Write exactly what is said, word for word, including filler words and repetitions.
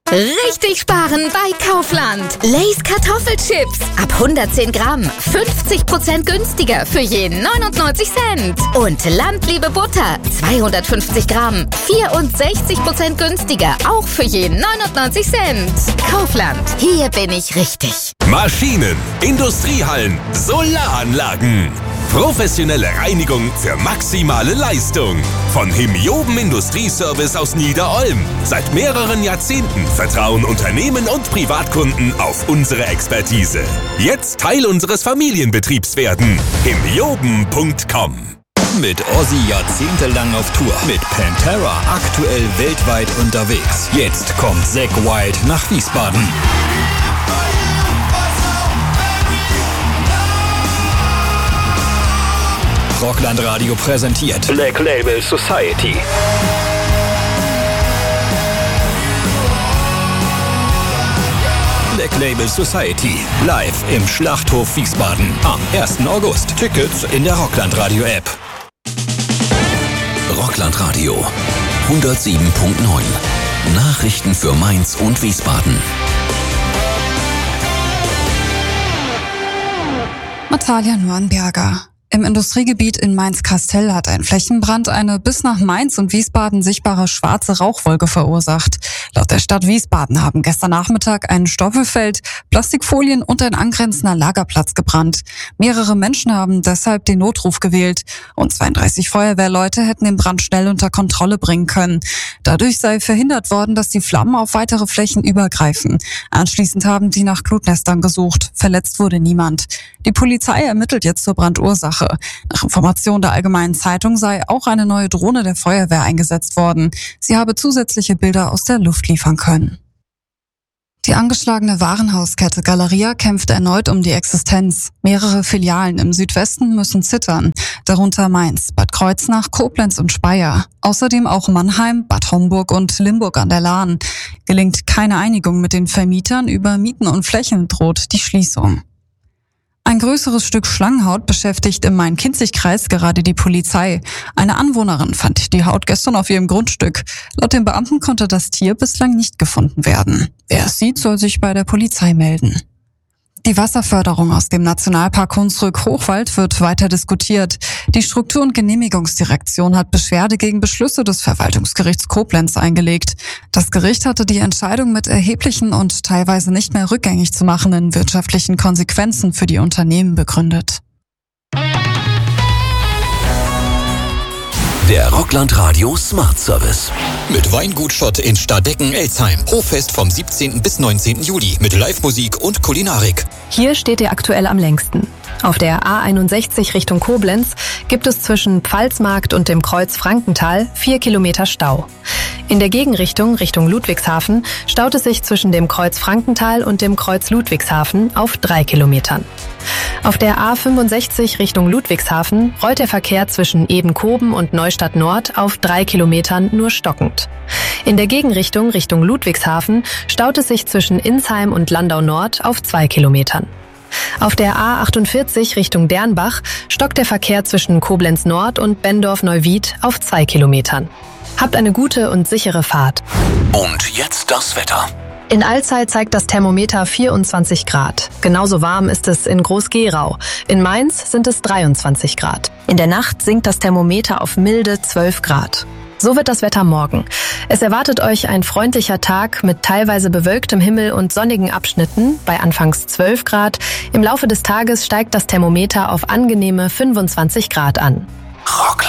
Richtig sparen bei Kaufland. Lay's Kartoffelchips. Ab hundertzehn Gramm. fünfzig Prozent günstiger für jeden neunundneunzig Cent. Und Landliebe Butter. zweihundertfünfzig Gramm. vierundsechzig Prozent günstiger. Auch für jeden neunundneunzig Cent. Kaufland. Hier bin ich richtig. Maschinen, Industriehallen, Solaranlagen. Professionelle Reinigung für maximale Leistung. Von Himjoben Industrieservice aus Niederolm. Seit mehreren Jahrzehnten vertrauen Unternehmen und Privatkunden auf unsere Expertise. Jetzt Teil unseres Familienbetriebs werden. himjoben punkt com. Mit Ozzy jahrzehntelang auf Tour. Mit Pantera aktuell weltweit unterwegs. Jetzt kommt Zakk Wylde nach Wiesbaden. Rockland Radio präsentiert Black Label Society. Black Label Society. Live im Schlachthof Wiesbaden am ersten August. Tickets in der Rockland Radio App. Rockland Radio hundertsieben Punkt neun. Nachrichten für Mainz und Wiesbaden. Natalia Nuernberger. Im Industriegebiet in Mainz-Kastel hat ein Flächenbrand eine bis nach Mainz und Wiesbaden sichtbare schwarze Rauchwolke verursacht. Laut der Stadt Wiesbaden haben gestern Nachmittag ein Stoffelfeld, Plastikfolien und ein angrenzender Lagerplatz gebrannt. Mehrere Menschen haben deshalb den Notruf gewählt und zweiunddreißig Feuerwehrleute hätten den Brand schnell unter Kontrolle bringen können. Dadurch sei verhindert worden, dass die Flammen auf weitere Flächen übergreifen. Anschließend haben sie nach Glutnestern gesucht. Verletzt wurde niemand. Die Polizei ermittelt jetzt zur Brandursache. Nach Information der Allgemeinen Zeitung sei auch eine neue Drohne der Feuerwehr eingesetzt worden. Sie habe zusätzliche Bilder aus der Luft liefern können. Die angeschlagene Warenhauskette Galeria kämpft erneut um die Existenz. Mehrere Filialen im Südwesten müssen zittern, darunter Mainz, Bad Kreuznach, Koblenz und Speyer. Außerdem auch Mannheim, Bad Homburg und Limburg an der Lahn. Gelingt keine Einigung mit den Vermietern über Mieten und Flächen, droht die Schließung. Ein größeres Stück Schlangenhaut beschäftigt im Main-Kinzig-Kreis gerade die Polizei. Eine Anwohnerin fand die Haut gestern auf ihrem Grundstück. Laut den Beamten konnte das Tier bislang nicht gefunden werden. Wer es sieht, soll sich bei der Polizei melden. Die Wasserförderung aus dem Nationalpark Hunsrück-Hochwald wird weiter diskutiert. Die Struktur- und Genehmigungsdirektion hat Beschwerde gegen Beschlüsse des Verwaltungsgerichts Koblenz eingelegt. Das Gericht hatte die Entscheidung mit erheblichen und teilweise nicht mehr rückgängig zu machenden wirtschaftlichen Konsequenzen für die Unternehmen begründet. Der Rockland Radio Smart Service. Mit Weingutschott in Stardecken-Elsheim. Hoffest vom siebzehnten bis neunzehnten Juli mit Live-Musik und Kulinarik. Hier steht ihr aktuell am längsten. Auf der A einundsechzig Richtung Koblenz gibt es zwischen Pfalzmarkt und dem Kreuz Frankenthal vier Kilometer Stau. In der Gegenrichtung, Richtung Ludwigshafen, staut es sich zwischen dem Kreuz Frankenthal und dem Kreuz Ludwigshafen auf drei Kilometern. Auf der A fünfundsechzig Richtung Ludwigshafen rollt der Verkehr zwischen Ebenkoben und Neustadt Nord auf drei Kilometern nur stockend. In der Gegenrichtung, Richtung Ludwigshafen, staut es sich zwischen Insheim und Landau Nord auf zwei Kilometern. Auf der A achtundvierzig Richtung Dernbach stockt der Verkehr zwischen Koblenz Nord und Bendorf-Neuwied auf zwei Kilometern. Habt eine gute und sichere Fahrt. Und jetzt das Wetter. In Alzey zeigt das Thermometer vierundzwanzig Grad. Genauso warm ist es in Groß-Gerau. In Mainz sind es dreiundzwanzig Grad. In der Nacht sinkt das Thermometer auf milde zwölf Grad. So wird das Wetter morgen. Es erwartet euch ein freundlicher Tag mit teilweise bewölktem Himmel und sonnigen Abschnitten bei anfangs zwölf Grad. Im Laufe des Tages steigt das Thermometer auf angenehme fünfundzwanzig Grad an. Rockland.